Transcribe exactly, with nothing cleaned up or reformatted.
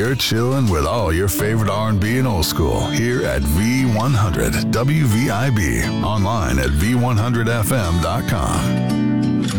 We're chilling with all your favorite R and B and old school here at V one hundred W V I B. Online at V one hundred F M dot com.